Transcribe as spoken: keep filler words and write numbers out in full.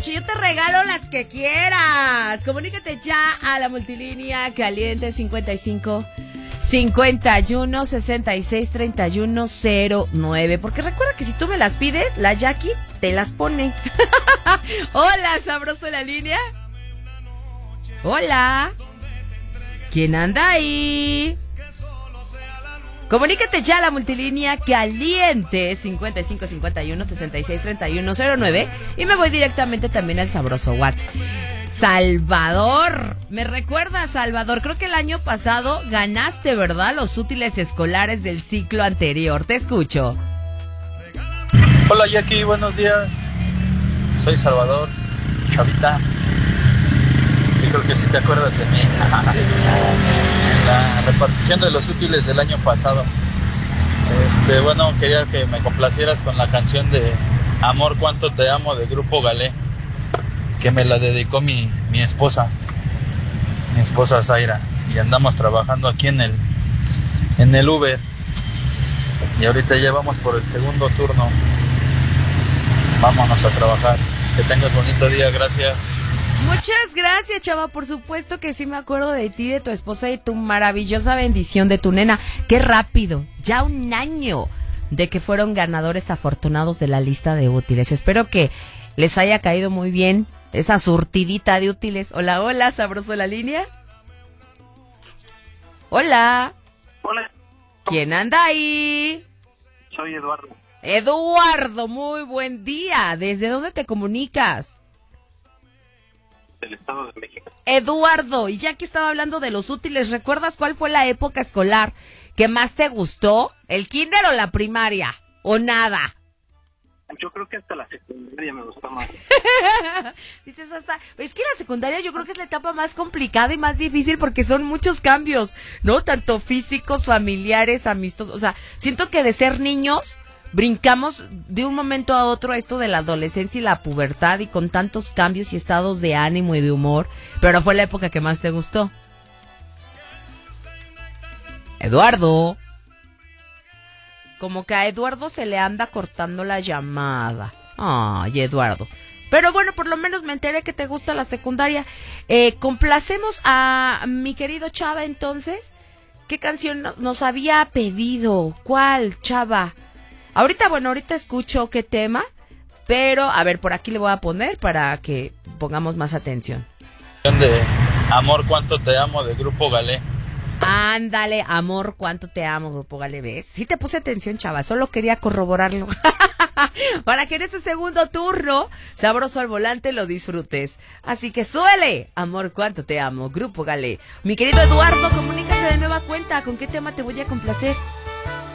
noche. Yo te regalo las que quieras. Comunícate ya a la multilínea caliente cincuenta y cinco cincuenta y uno sesenta y seis treinta y uno cero nueve. Porque recuerda que si tú me las pides, la Jackie te las pone. Hola, sabroso la línea. Hola. ¿Quién anda ahí? Comunícate ya a la multilínea caliente cincuenta y cinco cincuenta y uno sesenta y seis treinta y uno cero nueve y me voy directamente también al sabroso WhatsApp. Salvador, ¿me recuerdas, Salvador? Creo que el año pasado ganaste, ¿verdad? Los útiles escolares del ciclo anterior. Te escucho. Hola, Jackie, buenos días. Soy Salvador, chavita. Yo creo que sí te acuerdas de mí. La repartición de los útiles del año pasado. Este, bueno, quería que me complacieras con la canción de Amor, cuánto te amo de Grupo Galé, que me la dedicó mi, mi esposa, mi esposa Zaira, y andamos trabajando aquí en el, en el Uber, y ahorita ya vamos por el segundo turno. Vámonos a trabajar. Que tengas bonito día, gracias. Muchas gracias, chava. Por supuesto que sí me acuerdo de ti, de tu esposa y tu maravillosa bendición de tu nena. Qué rápido, ya un año de que fueron ganadores afortunados de la lista de útiles. Espero que les haya caído muy bien esa surtidita de útiles. Hola, hola, sabroso la línea. Hola. Hola. ¿Quién anda ahí? Soy Eduardo. Eduardo, muy buen día. ¿Desde dónde te comunicas? Del Estado de México. Eduardo, y ya que estaba hablando de los útiles, ¿recuerdas cuál fue la época escolar que más te gustó? ¿El kinder o la primaria? ¿O nada? Yo creo que hasta la secundaria me gustó más. Dices hasta... Es que la secundaria yo creo que es la etapa más complicada y más difícil porque son muchos cambios, ¿no? Tanto físicos, familiares, amistosos. O sea, siento que de ser niños brincamos de un momento a otro a esto de la adolescencia y la pubertad y con tantos cambios y estados de ánimo y de humor. Pero fue la época que más te gustó. Eduardo. Como que a Eduardo se le anda cortando la llamada. Ay, Eduardo. Pero bueno, por lo menos me enteré que te gusta la secundaria. Eh, complacemos a mi querido Chava entonces. ¿Qué canción nos había pedido? ¿Cuál, Chava? Ahorita, bueno, ahorita escucho qué tema, pero a ver, por aquí le voy a poner para que pongamos más atención. De Amor, cuánto te amo de Grupo Galé. Ándale, Amor, cuánto te amo, Grupo Galé, ¿ves? Sí te puse atención, chava, solo quería corroborarlo. Para que en este segundo turno, sabroso al volante, lo disfrutes. Así que suele, Amor, cuánto te amo, Grupo Galé. Mi querido Eduardo, comunícate de nueva cuenta, ¿con qué tema te voy a complacer?